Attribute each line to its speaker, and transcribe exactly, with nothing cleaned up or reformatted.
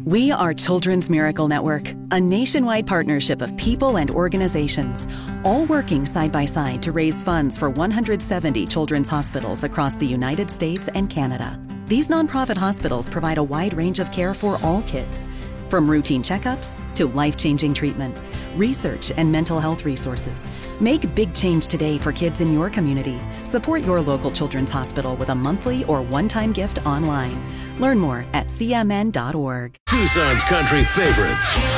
Speaker 1: We are Children's Miracle Network, a nationwide partnership of people and organizations, all working side by side to raise funds for one hundred seventy children's hospitals across the United States and Canada. These nonprofit hospitals provide a wide range of care for all kids, from routine checkups to life-changing treatments, research, and mental health resources. Make big change today for kids in your community. Support your local children's hospital with a monthly or one-time gift online. Learn more at c m n dot org.
Speaker 2: Tucson's country favorites.